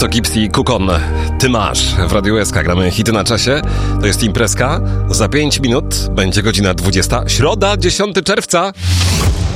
To Gypsy i Kukon. Ty masz. W Radiu SK gramy hity na czasie. To jest imprezka. Za 5 minut będzie godzina 20. Środa, 10 czerwca.